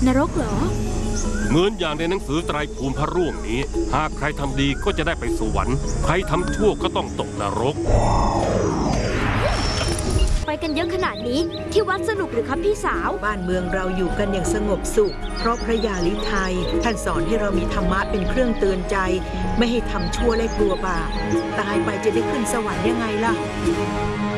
นรกเหรอเหมือนอย่างในหนังสือไตรภูมิพระร่วงนี้หากใครทำดีก็จะได้ไปสวรรค์ใครทำชั่วก็ต้องตกนรกไปกันเยอะขนาดนี้ที่วัดสนุกหรือครับพี่สาวบ้านเมืองเราอยู่กันอย่างสงบสุขเพราะพระยาลิไทยท่านสอนให้เรามีธรรมะเป็นเครื่องเตือนใจไม่ให้ทำชั่วและกลัวบาปตายไปจะได้ขึ้นสวรรค์ยังไงล่ะ